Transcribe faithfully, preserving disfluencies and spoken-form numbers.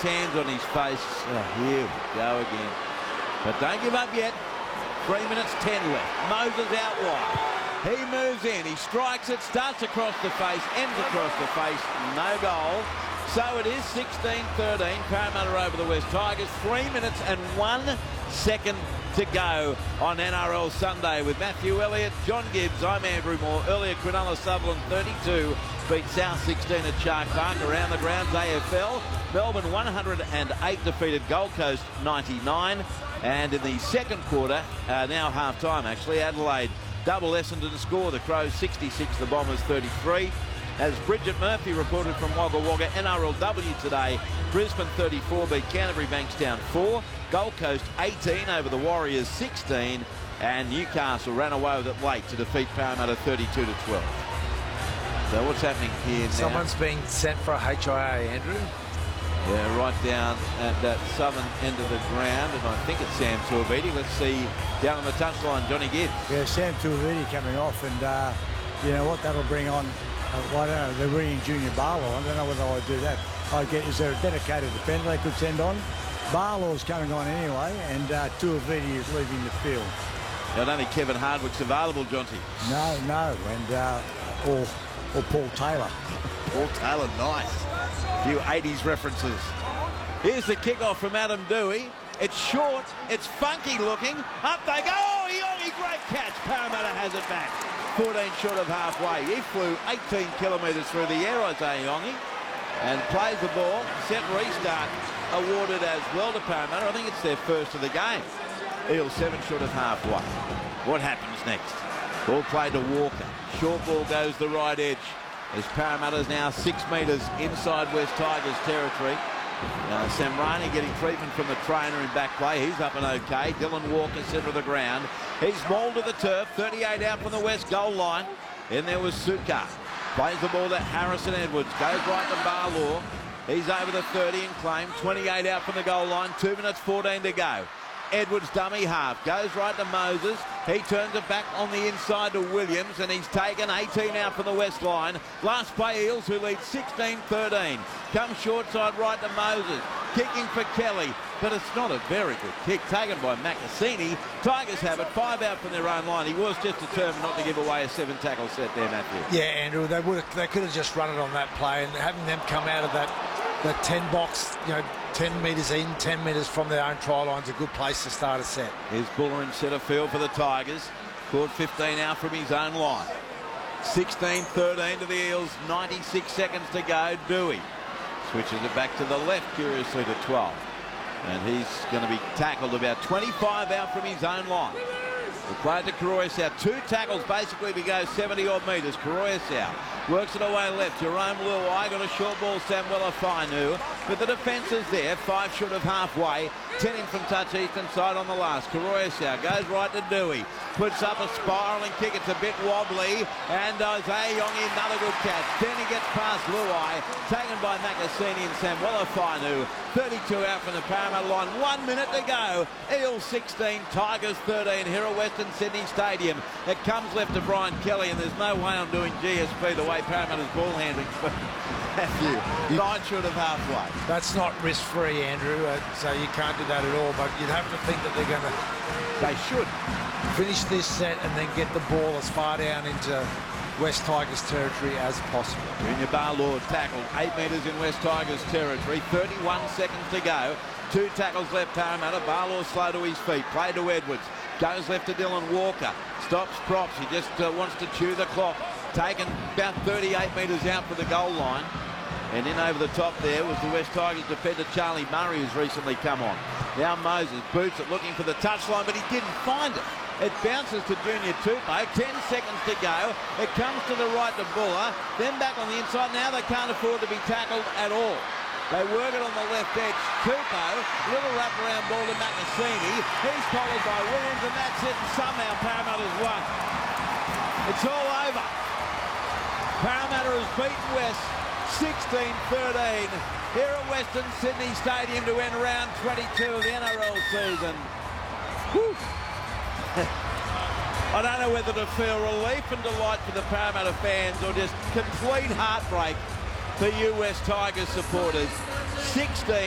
hands on his face. Oh, here we go again. But don't give up yet. Three minutes ten left. Moses out wide. He moves in. He strikes it. Starts across the face. Ends across the face. No goal. So it is sixteen thirteen. Parramatta over the West Tigers. Three minutes and one second to go on N R L Sunday with Matthew Elliott, John Gibbs. I'm Andrew Moore. Earlier, Cronulla Sutherland thirty-two beat South sixteen at Shark Park. Around the grounds, A F L. Melbourne one hundred eight defeated Gold Coast ninety-nine. And in the second quarter, uh, now half-time actually, Adelaide double Essendon score. The Crows sixty-six, the Bombers thirty-three. As Bridget Murphy reported from Wagga Wagga, N R L W today, Brisbane thirty-four beat Canterbury Bankstown four. Gold Coast eighteen over the Warriors sixteen. And Newcastle ran away with it late to defeat Parramatta thirty-two to twelve. So what's happening here now? Someone's being sent for a H I A, Andrew. Yeah, right down at that southern end of the ground, and I think it's Sam Tuiviti. Let's see down on the touchline, Johnny Gibbs. Yeah, Sam Tuiviti coming off, and uh, you know what, that'll bring on, uh, well, I don't know, they're bringing Junior Barlow. I don't know whether I'd do that. I get, is there a dedicated defender they could send on? Barlow's coming on anyway, and uh, Tuiviti is leaving the field. I don't think Kevin Hardwick's available, Jonty. No, no, and uh, or, or Paul Taylor. Paul Taylor, nice. A few eighties references. Here's the kickoff from Adam Dewey. It's short, it's funky looking. Up they go. Oh, Iongi, great catch. Parramatta has it back. fourteen short of halfway. He flew eighteen kilometres through the air, Isaiah Iongi, and plays the ball. Set restart awarded as well to Parramatta. I think it's their first of the game. Eels seven short of halfway. What happens next? Ball played to Walker. Short ball goes the right edge. As Parramatta's now six metres inside West Tigers territory. Uh, Samrani getting treatment from the trainer in back play. He's up and okay. Dylan Walker centre of the ground. He's mauled to the turf. thirty-eight out from the west goal line. Then there was Sukkar. Plays the ball to Harrison Edwards. Goes right to Barlaw. He's over the thirty and claim. twenty-eight out from the goal line. two minutes fourteen to go. Edwards dummy half. Goes right to Moses. He turns it back on the inside to Williams, and he's taken eighteen out from the west line. Last play, Eels, who lead sixteen thirteen. Comes short side right to Moses. Kicking for Kelly, but it's not a very good kick. Taken by Macassini. Tigers have it. Five out from their own line. He was just determined not to give away a seven tackle set there, Matthew. Yeah, Andrew, they would have, they could have just run it on that play, and having them come out of that that ten box, you know, ten metres in, ten metres from their own try line is a good place to start a set. Here's Buller in centre field for the Tigers. Caught fifteen out from his own line. sixteen thirteen to the Eels. ninety-six seconds to go. Dewey switches it back to the left, curiously, to twelve. And he's going to be tackled about twenty-five out from his own line. We play to Koroisau. Two tackles basically to go seventy odd metres. Koroisau works it away left. Jerome Luai got a short ball. Samuela Fainu. But the defence is there. Five short of halfway. Ten in from touch eastern side on the last. Koroisau goes right to Dewey. Puts up a spiralling kick. It's a bit wobbly. And Isaiah Iongi, another good catch. Then he gets past Luai. Taken by Macassini and Samuela Fainu. thirty-two out from the Parramatta line. One minute to go. Eels sixteen, Tigers thirteen here at Western Sydney Stadium. It comes left to Brian Kelly, and there's no way I'm doing G S P the way Parramatta's ball handling. Matthew, nine short of halfway. That's not risk-free, Andrew, uh, so you can't do that at all, but you'd have to think that they're going to... They should. Finish this set and then get the ball as far down into West Tigers territory as possible. Junior Barlaw tackled eight metres in West Tigers territory. thirty-one seconds to go. Two tackles left, Parramatta. Barlaw slow to his feet. Play to Edwards. Goes left to Dylan Walker. Stops props. He just uh, wants to chew the clock. Taken about thirty-eight metres out for the goal line. And in over the top there was the West Tigers defender Charlie Murray, who's recently come on. Now Moses boots it, looking for the touchline, but he didn't find it. It bounces to Junior Tupou. Ten seconds to go. It comes to the right to Buller. Then back on the inside. Now they can't afford to be tackled at all. They work it on the left edge. Tupou, little wraparound ball to Macassini. He's followed by Williams, and that's it. And somehow Parramatta's won. It's all over. Parramatta has beaten West sixteen thirteen here at Western Sydney Stadium to end round twenty-two of the N R L season. Whew. I don't know whether to feel relief and delight for the Parramatta fans or just complete heartbreak for you West Tigers supporters. sixteen